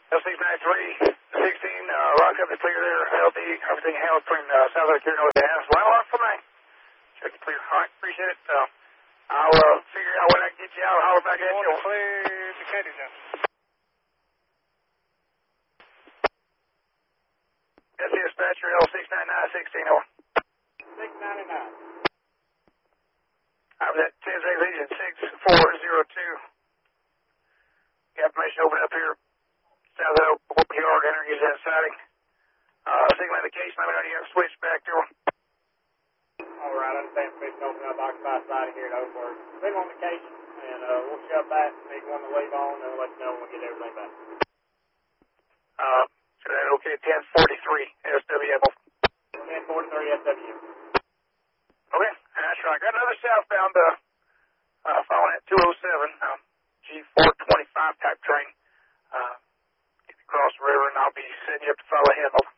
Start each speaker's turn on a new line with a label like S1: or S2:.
S1: L693, 16, rock up the clear there. LD, everything held between South Lake here, North Dallas. Line off for me. Check the clear. All right, appreciate it. I'll figure out when I can get you out. I'll holler back at you.
S2: Clear to Katy now.
S1: That's the dispatcher, L699, 16 over.
S2: 699.
S1: I was at 10 Legion 6402. Got permission to open up here. South of Oak Yard, enter, use that siding. Signal indication, let me know you have switch back to them.
S2: Alright, I understand permission to open up occupied siding here at Oakwood. Signal indication, and we'll shut back. Need one to leave on, and we'll let you know when we get everything back.
S1: So that okay, 1043 SWM.
S2: 1043 SWM.
S1: Okay, that's right. Got another southbound following at 207, G425 type train. Get across the river, and I'll be setting you up to follow him.